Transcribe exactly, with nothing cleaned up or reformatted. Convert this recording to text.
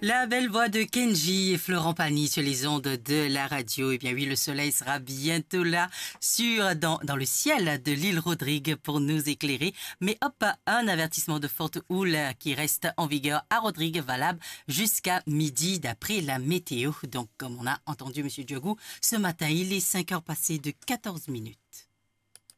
La belle voix de Kenji et Florent Pagny sur les ondes de la radio. Eh bien oui, le soleil sera bientôt là sur dans, dans le ciel de l'île Rodrigue pour nous éclairer. Mais hop, un avertissement de forte houle qui reste en vigueur à Rodrigue, valable jusqu'à midi d'après la météo. Donc, comme on a entendu Monsieur Diogou, ce matin, il est cinq heures passées de quatorze minutes.